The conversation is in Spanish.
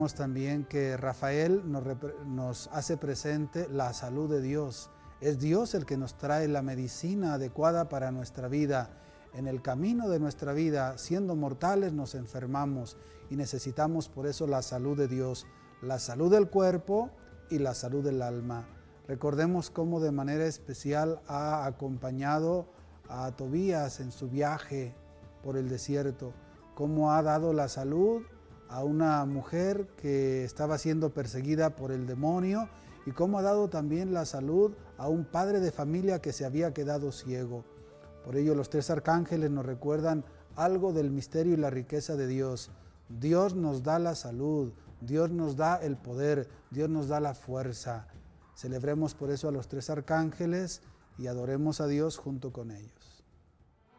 También que Rafael nos hace presente la salud de Dios. Es Dios el que nos trae la medicina adecuada para nuestra vida. En el camino de nuestra vida, siendo mortales, nos enfermamos y necesitamos por eso la salud de Dios, la salud del cuerpo y la salud del alma. Recordemos cómo de manera especial ha acompañado a Tobías en su viaje por el desierto, cómo ha dado la salud a una mujer que estaba siendo perseguida por el demonio y cómo ha dado también la salud a un padre de familia que se había quedado ciego. Por ello los tres arcángeles nos recuerdan algo del misterio y la riqueza de Dios. Dios nos da la salud, Dios nos da el poder, Dios nos da la fuerza. Celebremos por eso a los tres arcángeles y adoremos a Dios junto con ellos.